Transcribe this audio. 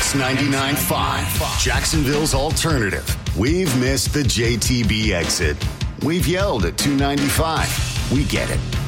Kicks 99.5, Jacksonville's alternative. We've missed the JTB exit. We've yelled at 295. We get it.